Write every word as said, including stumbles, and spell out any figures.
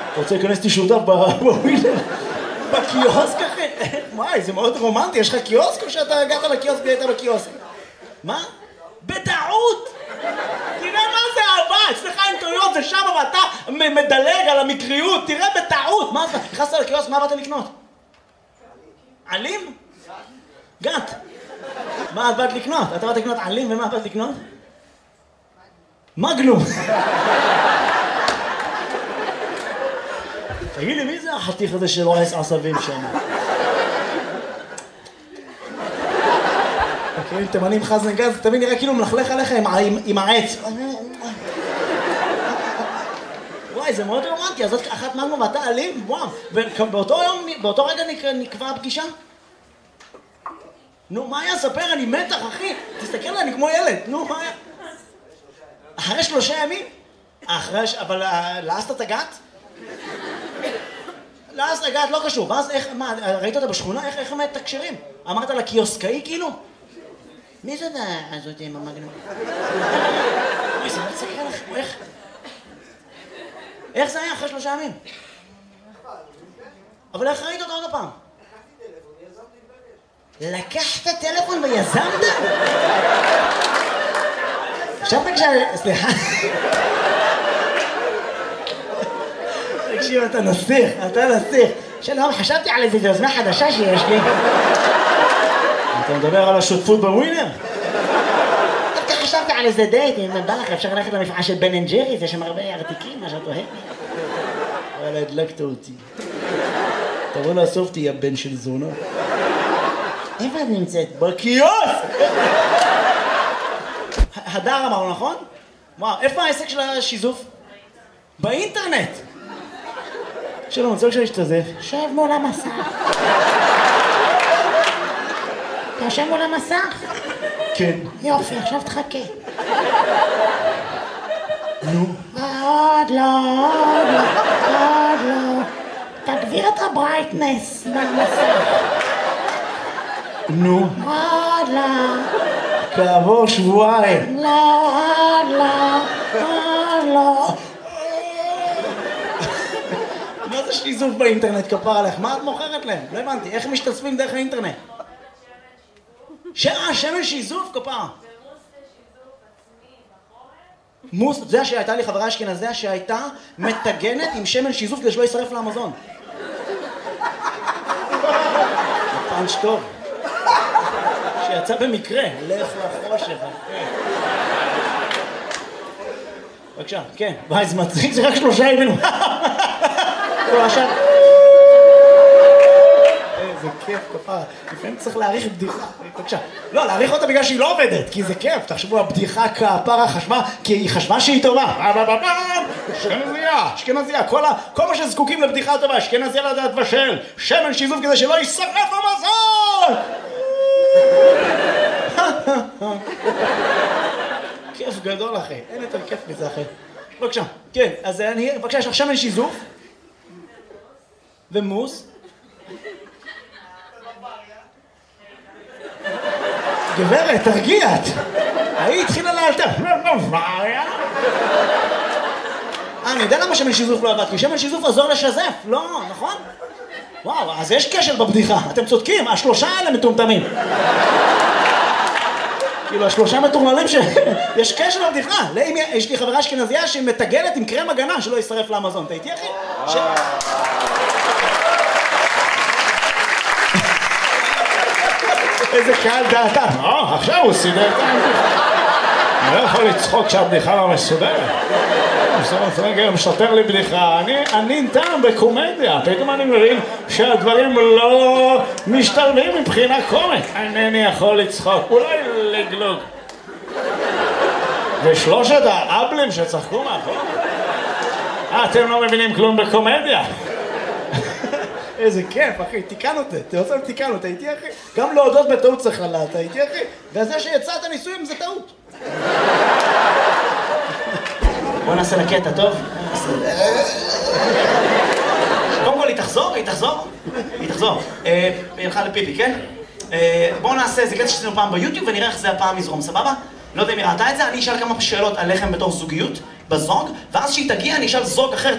אתה רוצה להיכנס איתי שותף בווילר? בקיוסק אחי? וואי, זה מאוד רומנטי, יש לך קיוסק או שאתה הגעת לקיוסק והיית בקיוסק? מה? בטעות! תראה מה זה אהבה, אצלך אינטריות זה שם ואתה מדלג על המקריות, תראה בטעות! מה זה? נכנסת לקיוסק, מה באת לקנות? עלים? גת! מה את באת לקנות? אתה באת לקנות עלים ומה באת לקנות? מגנום! תגיד לי, מי זה החתיך הזה של רועס עשבים שם? כאילו תימנים חזן גז, זה תמיד נראה כאילו מלכלך עליך עם העץ. וואי, זה מאוד רומנטי, אז זאת אחת מגנום ואתה אלים? וואו, ובאותו יום, באותו רגע נקבע הפגישה? נו, מה היה? ספר, אני מתח, אחי. תסתכל עליי, אני כמו ילד. נו, מה היה? אחרי שלושה ימים? אחרי ש... אבל לעסת את הגת? לעסת הגת לא קשור. ואז איך, מה, ראית אותה בשכונה? איך, איך הם מתקשרים? אמרת לה קיוסקאי כאילו? מי זאת הזאת עם המגנום? אוי, זה לא תסתכל לכם, איך? איך זה היה אחרי שלושה ימים? אבל איך ראית אותה עוד הפעם? לקחת טלפון ויזמת? עכשיו תקשיב, סליחה. תקשיב, אתה נסיך, אתה נסיך. שלום, חשבתי על איזו יוזמה חדשה שיש לי. אתה מדבר על השותפות בווינר? דווקא חשבתי על איזה דייט, אם בא לך אפשר ללכת למפעל של בן אנד ג'ריס, יש שם הרבה ארטיקים, מה שאת אוהבת. וואלה, הדלקת אותי. תבוא לאסוף אותי, יא בן של זונה. איפה את נמצאת? בקיוסק! הדר אמרנו, נכון? וואו, איפה העסק של השיזוף? באינטרנט! שלום, אני רוצה שאני אשתזף. שב מול המסך. אתה יושב מול המסך? כן. יופי, עכשיו תחכה. נו. עוד לא, עוד לא, עוד לא. תגביר את הברייטנס במסך. נו. עוד לא. כעבור שבועיים. לא, עוד לא, עוד לא. מה זה שיזוף באינטרנט כפר עליך? מה את מוכרת להם? לא הבנתי, איך משתתפים דרך האינטרנט? שעה, שמן שיזוף כפר. מוס, זה שהייתה לי חברה אשכנזיה שהייתה מטגנת עם שמן שיזוף כדי שלא ישרף לאמזון. פאנץ' טוב. שיצא במקרה, לך לחושך. בבקשה, כן. וואי, זה מצחיק, זה רק שלושה ימים. עכשיו... איזה כיף כפרה. לפעמים צריך להעריך בדיחה. בבקשה. לא, להעריך אותה בגלל שהיא לא עובדת, כי זה כיף. תחשבו, הבדיחה כפרה חשבה, כי היא חשבה שהיא טובה. אשכנזיה, אשכנזיה. כל מה שזקוקים לבדיחה טובה, אשכנזיה לדעת בשל. שמן שיזוף כדי שלא יישרף המזון! כיף גדול אחי, אין יותר כיף מזה אחי. בבקשה, כן, אז אני, בבקשה, יש לך שמן שיזוף ומוס. גברת, תרגיעת. היא התחילה לאלתר. בוואריה. אה, אני יודע למה שמן שיזוף לא עבד, כי שמן שיזוף עזור לשזף, לא, נכון? וואו, אז יש קשר בבדיחה, אתם צודקים, השלושה האלה מטומטמים. כאילו, השלושה מטורללים ש... יש קשר בבדיחה. יש לי חברה אשכנזיה שהיא מטגנת עם קרם הגנה שלא ישרף לאמזון. אתה איתי, אחי? איזה קהל דעתה. אה, עכשיו הוא סידר את הבדיחה. אני לא יכול לצחוק כשהבדיחה לא מסודרת. רגע, משתר לי בדיחה. אני טעם בקומדיה. פתאום אני מבין שהדברים לא משתלבים מבחינה קומית. אינני יכול לצחוק. אולי לגלוג. ושלושת האבלים שצחקו מאחור. אתם לא מבינים כלום בקומדיה. איזה כיף, אחי. תיקנו אותה. אתה רוצה תיקנו אותה. איתי, אחי? גם להודות בטעות צריך לדעת. איתי, אחי? וזה שיצאת ניסויים זה טעות. בוא נעשה לקטע, טוב? קודם כל, היא תחזור? היא תחזור? היא תחזור. היא הלכה לפיפי, כן? בואו נעשה, זה קטע שעשינו פעם ביוטיוב ונראה איך זה הפעם יזרום, סבבה? לא יודע אם היא ראתה את זה, אני אשאל כמה שאלות עליכם בתור זוגיות, בזוג, ואז שהיא תגיע אני אשאל זוג אחר